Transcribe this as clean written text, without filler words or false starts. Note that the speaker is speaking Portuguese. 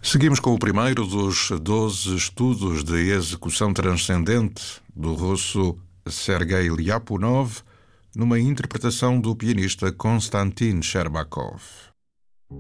Seguimos com o primeiro dos 12 estudos de execução transcendente do russo Sergei Lyapunov, numa interpretação do pianista Konstantin Sherbakov.